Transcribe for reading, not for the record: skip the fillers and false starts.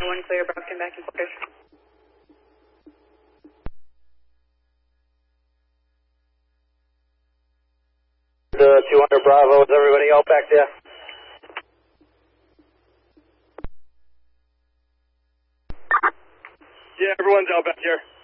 One clear, Brockton back in quarters. The 200 Bravo, is everybody out back there? Yeah, everyone's out back here.